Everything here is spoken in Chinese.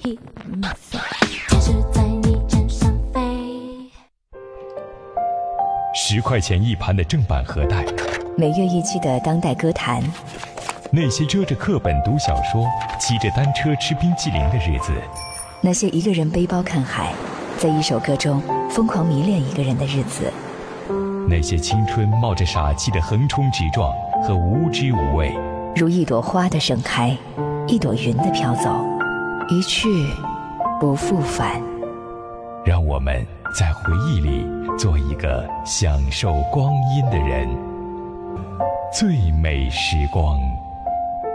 天使在你肩上飞。 10块钱一盘的正版盒带， 每月一期的当代歌坛， 那些遮着课本读小说、骑着单车吃冰淇淋的日子， 那些一个人背包看海，在一首歌中疯狂迷恋一个人的日子， 那些青春冒着傻气的横冲直撞和无知无畏， 如一朵花的盛开，一朵云的飘走，一去不复返。 让我们在回忆里做一个享受光阴的人。最美时光。